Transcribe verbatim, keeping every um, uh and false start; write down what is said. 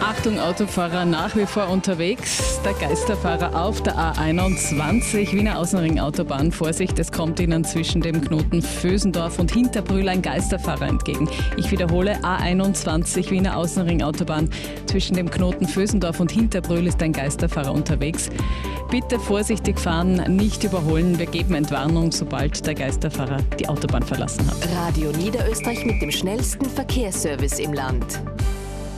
Achtung, Autofahrer nach wie vor unterwegs. Der Geisterfahrer auf der A einundzwanzig, Wiener Außenring Autobahn. Vorsicht, es kommt Ihnen zwischen dem Knoten Vösendorf und Hinterbrühl ein Geisterfahrer entgegen. Ich wiederhole, A einundzwanzig, Wiener Außenring Autobahn. Zwischen dem Knoten Vösendorf und Hinterbrühl ist ein Geisterfahrer unterwegs. Bitte vorsichtig fahren, nicht überholen. Wir geben Entwarnung, sobald der Geisterfahrer die Autobahn verlassen hat. Radio Niederösterreich mit dem schnellsten Verkehrsservice im Land.